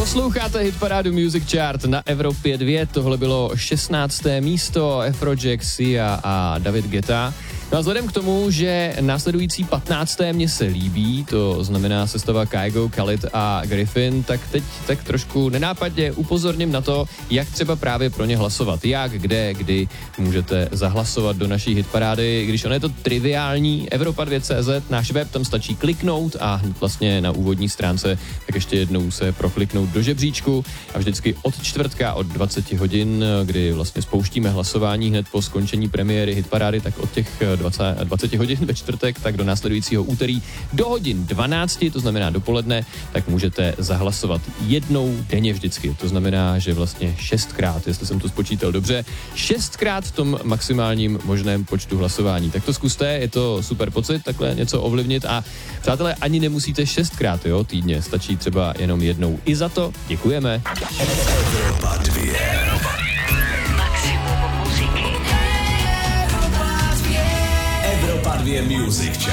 Posloucháte hitparádu Music Chart na Evropě 2, tohle bylo 16. místo, Afrojack, Sia a David Guetta. No a vzhledem k tomu, že následující 15. mě se líbí, to znamená sestava Kygo, Khalid a Griffin, tak teď tak trošku nenápadně upozorním na to, jak třeba právě pro ně hlasovat. Jak, kde, kdy můžete zahlasovat do naší hitparády. Když ono je to triviální, Evropa2.cz, náš web, tam stačí kliknout a hned vlastně na úvodní stránce tak ještě jednou se prokliknout do žebříčku a vždycky od čtvrtka od 20 hodin, kdy vlastně spouštíme hlasování hned po skončení premiéry hitparády, tak od těch 20 hodin ve čtvrtek, tak do následujícího úterý do hodin 12, to znamená dopoledne, tak můžete zahlasovat jednou denně vždycky. To znamená, že vlastně 6krát, jestli jsem to spočítal dobře, 6krát v tom maximálním možném počtu hlasování. Tak to zkuste, je to super pocit, takhle něco ovlivnit a přátelé, ani nemusíte 6krát, jo, týdně, stačí třeba jenom jednou. I za to děkujeme. Evropa 2. Evropa 2 Music Chart.